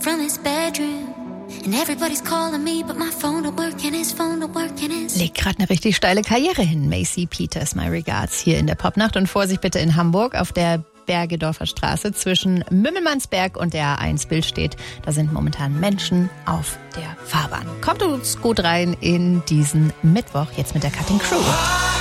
from his bedroom. And everybody's calling me, but my phone don't work and his phone don't work and his... Legt gerade eine richtig steile Karriere hin. Macy Peters, my regards, hier in der Popnacht. Und Vorsicht bitte in Hamburg auf der Bergedorfer Straße zwischen Mümmelmannsberg und der A1 Billstedt. Da sind momentan Menschen auf der Fahrbahn. Kommt uns gut rein in diesen Mittwoch, jetzt mit der Cutting Crew.